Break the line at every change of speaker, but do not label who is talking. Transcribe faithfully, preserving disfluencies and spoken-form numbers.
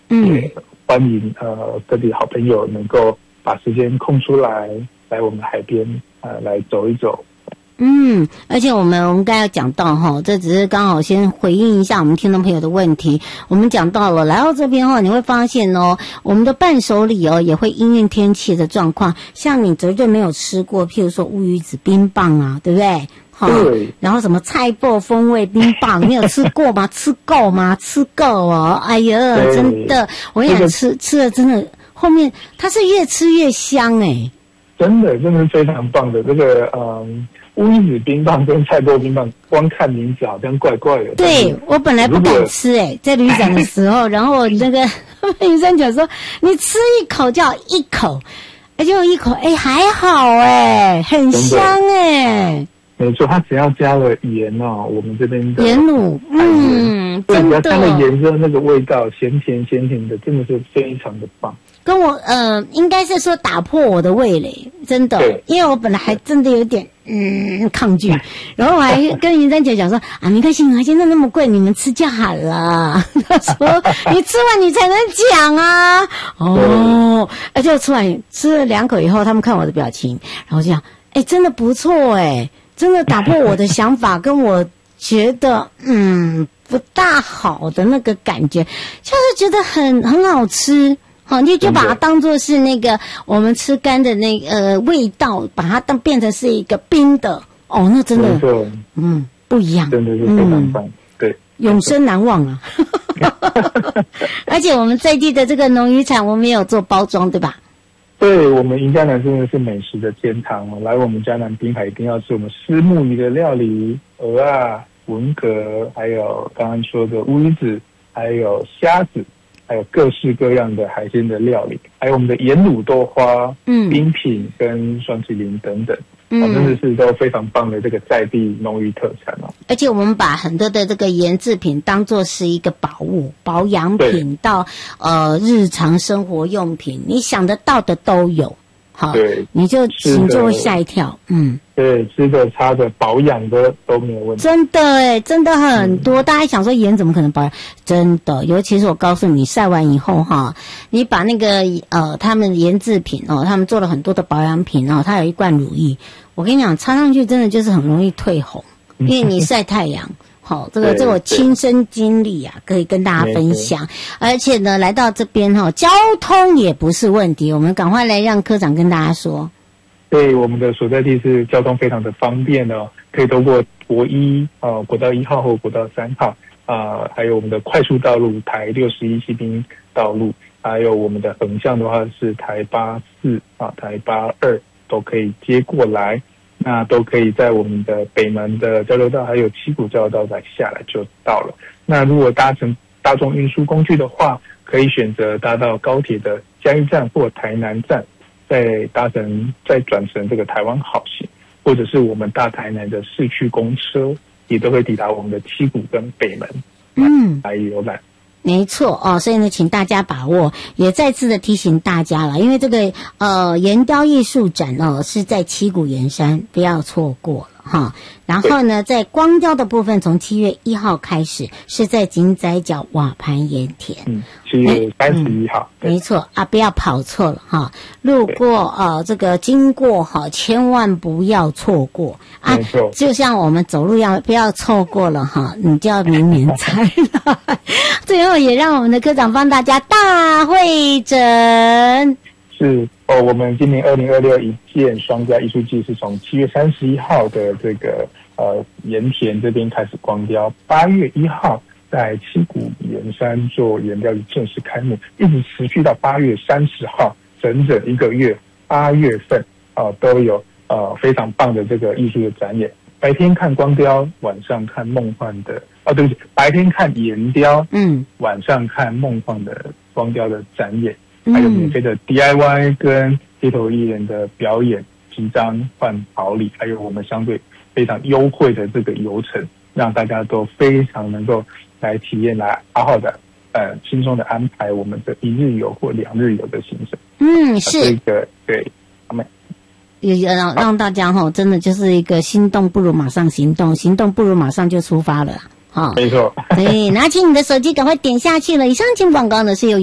嗯，
也欢迎呃各地好朋友能够把时间空出来，来我们海边呃来走一走。
嗯，而且我们我们刚才讲到哈，这只是刚好先回应一下我们听众朋友的问题。我们讲到了来到这边后，你会发现哦，我们的伴手礼哦也会因应天气的状况，像你绝对没有吃过，譬如说乌鱼子冰棒啊，对不对？哈，然后什么菜脯风味冰棒，你有吃过吗？吃够吗？吃够哦！哎呀，真的，我跟你讲，吃吃了真的，后面它是越吃越香哎、欸，
真的，真的是非常棒的这个嗯。乌鱼子冰棒跟菜脯冰棒，光看名字好像怪怪的。
对，我本来不敢吃诶、欸，在旅展的时候，然后那个女生讲说，你吃一口叫一口，而且我一口，哎、欸，还好诶、欸，很香诶、欸。
没错，它只要加了盐哦，我们这边的
盐卤，嗯，
对，只要加了盐之后，那个味道咸甜咸甜的，真的是非常的棒。
跟我呃，应该是说打破我的味蕾，真的，因为我本来还真的有点嗯抗拒，然后我还跟云珊姐讲说啊，没关系，海鲜都那么贵，你们吃就好了。她说你吃完你才能讲啊。哦，而且吃完吃了两口以后，他们看我的表情，然后就讲，哎，真的不错哎，真的打破我的想法，跟我觉得嗯不大好的那个感觉，就是觉得很很好吃。好，你就把它当作是那个我们吃干的那个呃味道，把它当变成是一个冰的哦，那真的嗯不一样，
真的是非常棒，嗯、对，
永生难忘啊！而且我们在地的这个农渔产，我们也有做包装，对吧？
对，我们云嘉南真的是美食的天堂哦，来我们嘉南滨海一定要吃我们虱目鱼的料理，蚵啊、文蛤，还有刚刚说的乌鱼子，还有虾子。还有各式各样的海鲜的料理，还有我们的盐卤豆花、嗯，冰品跟双麒麟等等，嗯、哦，真的是都非常棒的这个在地农渔特产哦。
而且我们把很多的这个盐制品当作是一个宝物、保养品到呃日常生活用品，你想得到的都有。好，
对，
你就你就会吓一跳，嗯，
对，吃的、擦的、保养的都没有问题。
真的哎，真的很多。嗯、大家想说盐怎么可能保养？真的，尤其是我告诉你，晒完以后哈，你把那个呃他们盐制品哦，他们做了很多的保养品哦，它有一罐乳液，我跟你讲，擦上去真的就是很容易褪红，因为你晒太阳。好，这个这我亲身经历啊，可以跟大家分享。而且呢，来到这边哈，交通也不是问题。我们赶快来让科长跟大家说。
对，我们的所在地是交通非常的方便哦，可以透过国一呃国道一号或国道三号啊、呃，还有我们的快速道路台六十一西滨道路，还有我们的横向的话是台八四啊、台八二都可以接过来。那都可以在我们的北门的交流道还有七股交流道再下来就到了。那如果搭乘大众运输工具的话，可以选择搭到高铁的嘉义站或台南站，再搭乘再转乘这个台湾好行，或者是我们大台南的市区公车，也都会抵达我们的七股跟北门，嗯，来游览。
没错哦，所以呢，请大家把握，也再次的提醒大家了，因为这个呃岩雕艺术展哦是在七股岩山，不要错过了哈。然后呢，在光雕的部分，从七月一号开始是在金仔角瓦盘盐田，
嗯，七月三十一号，
没错啊，不要跑错了哈。路过呃这个经过哈，千万不要错过啊，就像我们走路要不要错过了哈，你就要明年才来。最后也让我们的科长帮大家大会诊。
是哦，我们今年二零二六一件双嘉艺术季是从七月三十一号的这个呃盐田这边开始光雕，八月一号在七股盐山做盐雕正式开幕，一直持续到八月三十号，整整一个月，八月份啊、呃、都有呃非常棒的这个艺术的展演。白天看光雕，晚上看梦幻的哦，对不起，白天看岩雕，嗯，晚上看梦幻的光雕的展演。还有免费的 D I Y 跟街头艺人的表演，集章换好礼，还有我们相对非常优惠的这个游程，让大家都非常能够来体验，来好好的呃轻松的安排我们的一日游或两日游的行程。
嗯，是
这个对，他们
也让让大家哈，真的就是一个心动不如马上行动，行动不如马上就出发了。好，
没错。
对，拿起你的手机，赶快点下去了。以上请广告呢是由